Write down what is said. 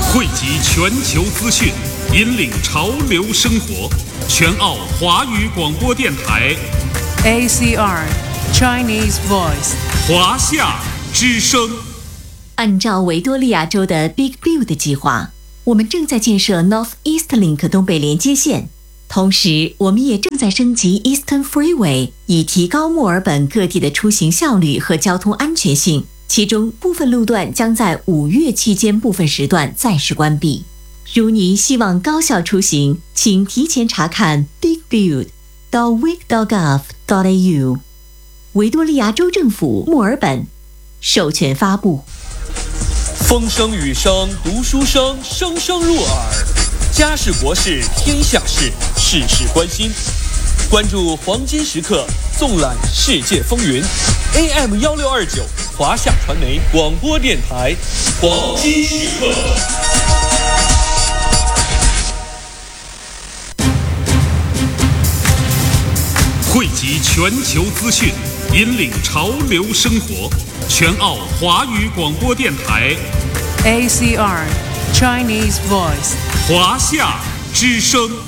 汇集全球资讯，引领潮流生活。全澳华语广播电台 ACR Chinese Voice 华夏之声。 按照维多利亚州的 Big Build 计划，我们正在建设 North East Link 东北连接线，同时我们也正在升级 Eastern Freeway， 以提高墨尔本各地的出行效率和交通安全性。其中部分路段将在5月期间部分时段暂时关闭。如您希望高效出行，请提前查看 bigbuild.vic.gov.au。 维多利亚州政府墨尔本授权发布。 风声雨声读书声，声声入耳。家事国事天下事，事事关心。关注黄金时刻，纵览世界风云。AM1629华夏传媒广播电台，黄金时刻。 汇集全球资讯，引领潮流生活。全澳华语广播电台 ACR Chinese Voice 华夏之声。